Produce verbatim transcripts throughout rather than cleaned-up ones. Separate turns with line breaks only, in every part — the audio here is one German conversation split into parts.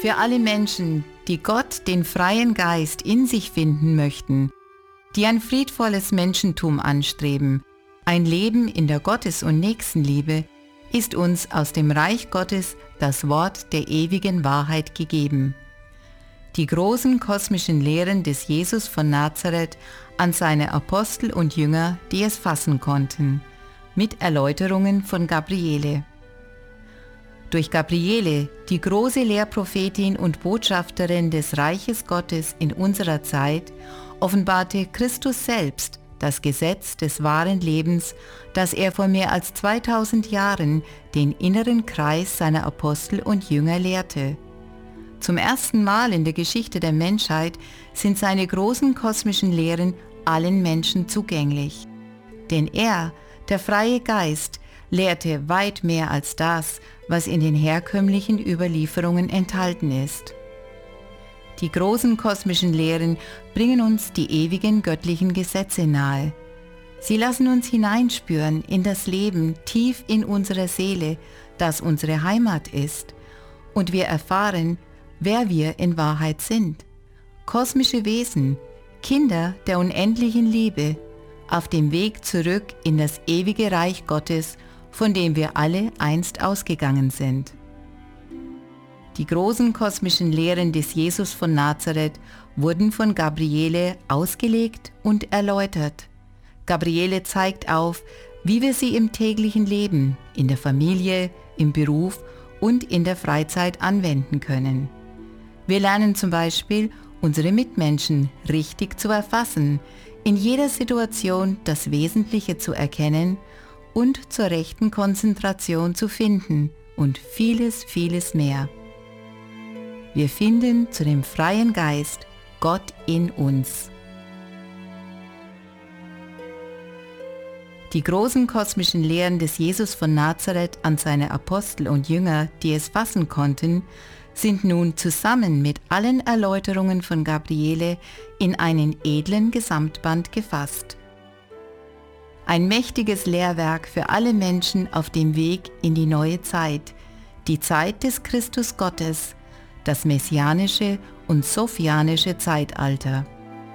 Für alle Menschen, die Gott, den freien Geist, in sich finden möchten, die ein friedvolles Menschentum anstreben, ein Leben in der Gottes- und Nächstenliebe, ist uns aus dem Reich Gottes das Wort der ewigen Wahrheit gegeben. Die großen kosmischen Lehren des Jesus von Nazareth an seine Apostel und Jünger, die es fassen konnten, mit Erläuterungen von Gabriele. Durch Gabriele, die große Lehrprophetin und Botschafterin des Reiches Gottes in unserer Zeit, offenbarte Christus selbst das Gesetz des wahren Lebens, das er vor mehr als zweitausend Jahren den inneren Kreis seiner Apostel und Jünger lehrte. Zum ersten Mal in der Geschichte der Menschheit sind seine großen kosmischen Lehren allen Menschen zugänglich. Denn er, der freie Geist, lehrte weit mehr als das, was in den herkömmlichen Überlieferungen enthalten ist. Die großen kosmischen Lehren bringen uns die ewigen göttlichen Gesetze nahe. Sie lassen uns hineinspüren in das Leben tief in unserer Seele, das unsere Heimat ist, und wir erfahren, wer wir in Wahrheit sind. Kosmische Wesen, Kinder der unendlichen Liebe, auf dem Weg zurück in das ewige Reich Gottes, von dem wir alle einst ausgegangen sind. Die großen kosmischen Lehren des Jesus von Nazareth wurden von Gabriele ausgelegt und erläutert. Gabriele zeigt auf, wie wir sie im täglichen Leben, in der Familie, im Beruf und in der Freizeit anwenden können. Wir lernen zum Beispiel, unsere Mitmenschen richtig zu erfassen, in jeder Situation das Wesentliche zu erkennen und zur rechten Konzentration zu finden und vieles, vieles mehr. Wir finden zu dem freien Geist Gott in uns. Die großen kosmischen Lehren des Jesus von Nazareth an seine Apostel und Jünger, die es fassen konnten, sind nun zusammen mit allen Erläuterungen von Gabriele in einen edlen Gesamtband gefasst. Ein mächtiges Lehrwerk für alle Menschen auf dem Weg in die neue Zeit, die Zeit des Christus Gottes, das messianische und sophianische Zeitalter.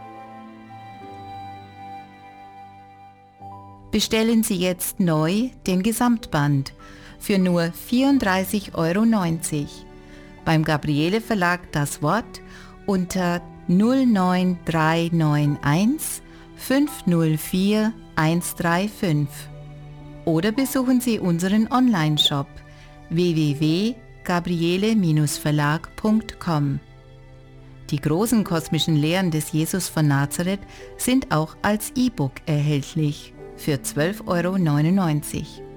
Bestellen Sie jetzt neu den Gesamtband für nur vierunddreißig Euro neunzig. Beim Gabriele Verlag das Wort unter null neun drei neun eins fünf null vier eins drei fünf oder besuchen Sie unseren Online-Shop w w w punkt gabriele Verlag punkt com. Die großen kosmischen Lehren des Jesus von Nazareth sind auch als E-Book erhältlich für zwölf Euro neunundneunzig.